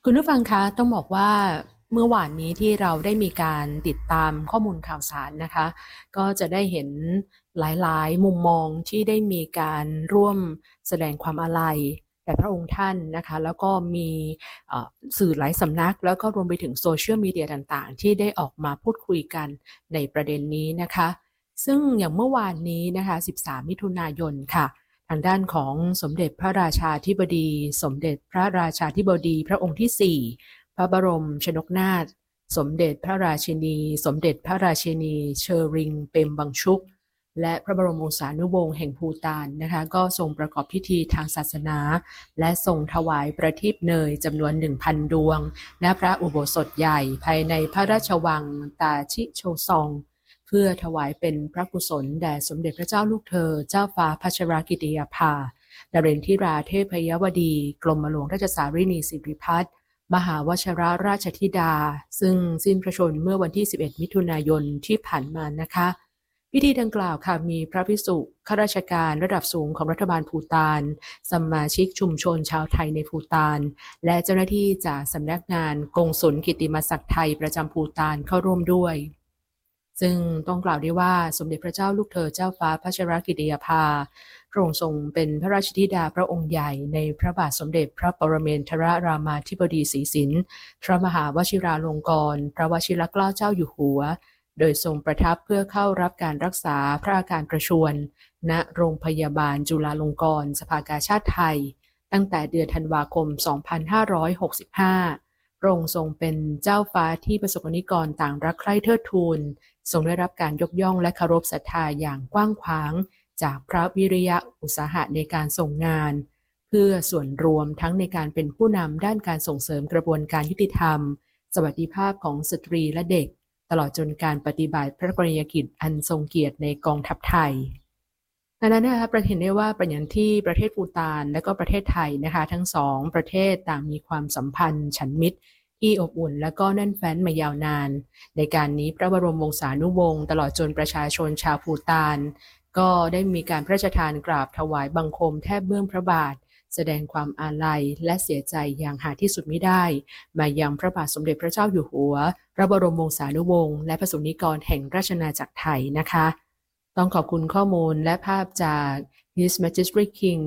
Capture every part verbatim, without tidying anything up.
คุณผู้ฟังคะต้องบอกว่าเมื่อวานนี้ที่เราได้มีการติดตามข้อมูลข่าวสารนะคะก็จะได้เห็นหลายๆมุมมองที่ได้มีการร่วมแสดงความอาลัยแด่พระองค์ท่านนะคะแล้วก็มีสื่อหลายสำนักแล้วก็รวมไปถึงโซเชียลมีเดียต่างๆที่ได้ออกมาพูดคุยกันในประเด็นนี้นะคะซึ่งอย่างเมื่อวานนี้นะคะสิบสามมิถุนายนค่ะทางด้านของสมเด็จพระราชาธิบดีสมเด็จพระราชาธิบดีพระองค์ที่สี่พระบรมชนกนาถสมเด็จพระราชินีสมเด็จพระราชินีเชอริงเปมบังชุกและพระบรมวงศานุวงศ์แห่งภูฏานนะคะก็ทรงประกอบพิธีทางศาสนาและทรงถวายประทีปเนยจำนวน หนึ่งพัน ดวงณพระอุโบสถใหญ่ภายในพระราชวังตาชิโชซองเพื่อถวายเป็นพระกุศลแด่สมเด็จพระเจ้าลูกเธอเจ้าฟ้าพัชรกิติยาภาดาเรนทิราเทพยวดีกรมหลวงราชสารินีสิริพัฒน์มหาวชิรราชธิดาซึ่งสิ้นพระชนม์เมื่อวันที่สิบเอ็ดมิถุนายนที่ผ่านมานะคะพิธีดังกล่าวค่ะมีพระภิกษุข้าราชการระดับสูงของรัฐบาลภูฏานสมาชิกชุมชนชาวไทยในภูฏานและเจ้าหน้าที่จากสำนักงานกงสุลกิตติมศักดิ์ไทยประจำภูฏานเข้าร่วมด้วยซึ่งต้องกล่าวได้ว่าสมเด็จพระเจ้าลูกเธอเจ้าฟ้าพัชรกิติยาภาพระองค์ทรงเป็นพระราชธิดาพระองค์ใหญ่ในพระบาทสมเด็จพระปรเมนทรรามาธิบดีศรีสินพระมหาวชิราลงกรณ์พระวชิรเกล้าเจ้าอยู่หัวโดยทรงประทับเพื่อเข้ารับการรักษาพระอาการประชวรณโรงพยาบาลจุฬาลงกรณ์สภากาชาดไทยตั้งแต่เดือนธันวาคม สองพันห้าร้อยหกสิบห้า พระองค์ทรงเป็นเจ้าฟ้าที่ประสบกนิกรต่างรักใคร่เทิดทูนทรงได้รับการยกย่องและเคารพศรัทธาอย่างกว้างขวางจากพระวิริยะอุตสาหะในการส่งงานเพื่อส่วนรวมทั้งในการเป็นผู้นำด้านการส่งเสริมกระบวนการยุติธรรมสวัสดิภาพของสตรีและเด็กตลอดจนการปฏิบัติพระกรณียกิจอันทรงเกียรติในกองทัพไทยดังนั้นนะคะประเห็นได้ว่าประอย่างที่ประเทศภูฏานและก็ประเทศไทยนะคะทั้งสองประเทศต่างมีความสัมพันธ์ฉันมิตรที่อบอุ่นและก็แน่นแฟ้นมายาวนานในการนี้พระบรมวงศานุวงศ์ตลอดจนประชาชนชาวภูฏานก็ได้มีการพระราชทานกราบถวายบังคมแทบเบื้องพระบาทแสดงความอาลัยและเสียใจอย่างหาที่สุดมิได้มายังพระบาทสมเด็จพระเจ้าอยู่หัวพระบรมวงศานุวงศ์และพระสงฆ์นิกรแห่งราชอาณาจักรไทยนะคะต้องขอบคุณข้อมูลและภาพจาก His Majesty King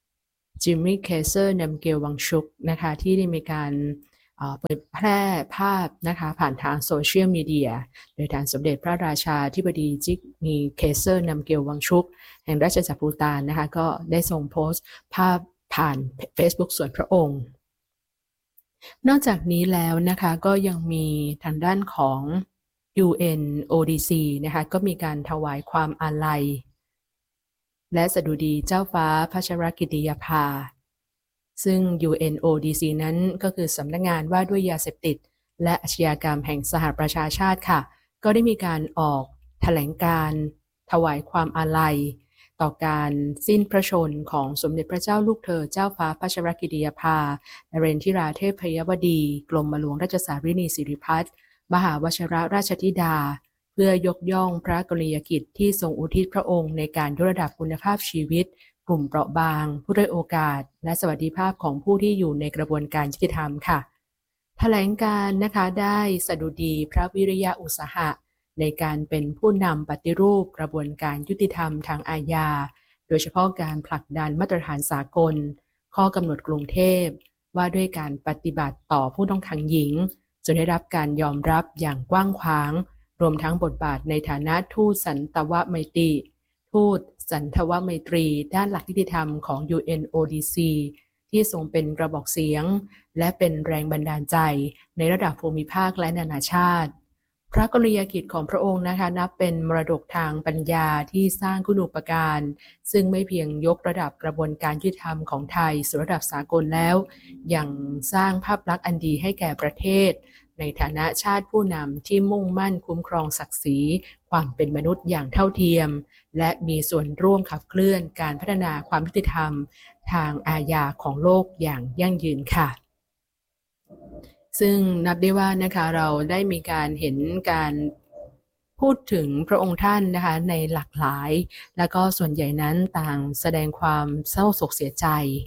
Jimmy Kaiser Namgyel Wangchuk นะคะที่ได้มีการเผยแพร่ภาพนะคะผ่านทางโซเชียลมีเดียโดยทางสมเด็จพระราชาธิบดีจิกมีเคเซอร์นัมเกลวังชุกแห่งราชจักรภูฏานนะคะก็ได้ส่งโพสต์ภาพผ่าน Facebook ส่วนพระองค์นอกจากนี้แล้วนะคะก็ยังมีทางด้านของ ยู เอ็น โอ ดี ซี นะคะก็มีการถวายความอาลัยและสดุดีเจ้าฟ้าพัชรกิติยาภาซึ่ง ยู เอ็น โอ ดี ซี นั้นก็คือสำนักงานว่าด้วยยาเสพติดและอาชญากรรมแห่งสหประชาชาติค่ะก็ได้มีการออกแถลงการถวายความอาลัยต่อการสิ้นพระชนม์ของสมเด็จพระเจ้าลูกเธอเจ้าฟ้าพัชรกิติยาภานเรนทิราเทพยวดีกรมหลวงราชสารินีสิริพัฒน์มหาวชิรราชธิดาเพื่อยกย่องพระกรณียกิจที่ทรงอุทิศพระองค์ในการยกระดับคุณภาพชีวิตกลุ่มเปราะบางผู้ด้อยโอกาสและสวัสดิภาพของผู้ที่อยู่ในกระบวนการยุติธรรมค่ะแถลงการนะคะได้สดุดีพระวิริยะอุตสาหะในการเป็นผู้นำปฏิรูปกระบวนการยุติธรรมทางอาญาโดยเฉพาะการผลักดันมาตรฐานสากลข้อกำหนดกรุงเทพว่าด้วยการปฏิบัติต่อผู้ต้องขังหญิงจนได้รับการยอมรับอย่างกว้างขวางรวมทั้งบทบาทในฐานะทูตสันตวไมตรีทูตสันทวไมตรีด้านหลักนิติธรรมของ ยู เอ็น โอ ดี ซี ที่ทรงเป็นกระบอกเสียงและเป็นแรงบันดาลใจในระดับภูมิภาคและนานาชาติพระกรณียกิจของพระองค์นะคะนับเป็นมรดกทางปัญญาที่สร้างคุณูปการซึ่งไม่เพียงยกระดับกระบวนการยุติธรรมของไทยสู่ระดับสากลแล้วยังสร้างภาพลักษณ์อันดีให้แก่ประเทศในฐานะชาติผู้นำที่มุ่งมั่นคุ้มครองศักดิ์ศรีความเป็นมนุษย์อย่างเท่าเทียมและมีส่วนร่วมขับเคลื่อนการพัฒนาความยุติธรรมทางอาญาของโลกอย่างยั่งยืนค่ะซึ่งนับได้ว่านะคะเราได้มีการเห็นการพูดถึงพระองค์ท่านนะคะในหลากหลายและก็ส่วนใหญ่นั้นต่างแสดงความเศร้าโศกเสียใจ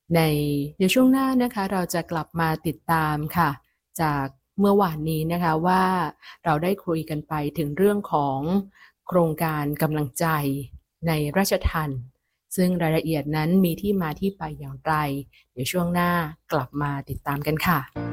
ในเดี๋ยวช่วงหน้านะคะเราจะกลับมาติดตามค่ะจากเมื่อวานนี้นะคะว่าเราได้คุยกันไปถึงเรื่องของโครงการกำลังใจในราชทัณฑ์ซึ่งรายละเอียดนั้นมีที่มาที่ไปอย่างไรเดี๋ยวช่วงหน้ากลับมาติดตามกันค่ะ